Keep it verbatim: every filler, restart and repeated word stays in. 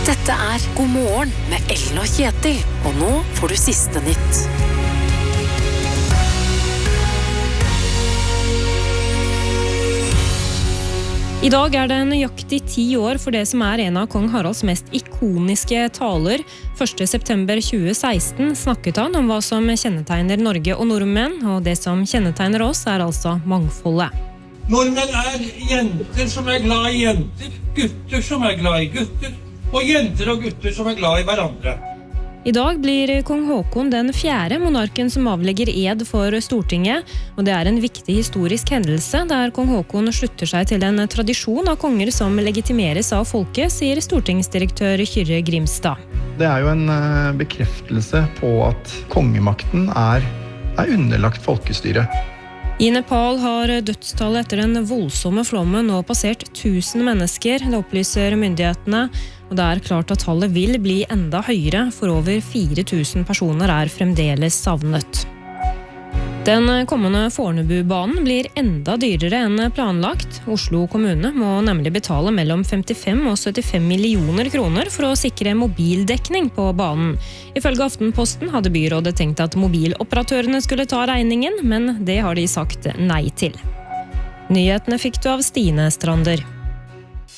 Dette er God morgen med Ellen og Kjetil, og nå får du siste nytt. I dag er det nøyaktig ti år for det som er en av kong Haralds mest ikoniske taler. første september tjue seksten snakket han om hva som kjennetegner Norge og nordmenn, og det som kjennetegner oss er altså mangfoldet. Nordmenn er jenter som er glad i jenter, gutter som er glad i gutter, og jenter og gutter som er glad i hverandre. I dag blir kong Håkon den fjerde monarken som avlegger ed for Stortinget, og det er en viktig historisk hendelse der kong Håkon slutter seg til en tradisjon av konger som legitimeres av folket, sier stortingsdirektør Kyrre Grimstad. Det er jo en bekreftelse på at kongemakten er, er underlagt folkestyret. I Nepal har dødstallet etter den voldsomme flommen nå passert tusen mennesker, det opplyser myndighetene, og det er klart at tallet vil bli enda høyere, for over fire tusen personer er fremdeles savnet. Den kommende Fornebubanen blir enda dyrere enn planlagt. Oslo kommune må nemlig betale mellom femtifem og syttifem millioner kroner for å sikre mobildekning på banen. Ifølge Aftenposten hadde byrådet tenkt at mobiloperatørene skulle ta regningen, men det har de sagt nei til. Nyhetene fikk du av Stine Strander.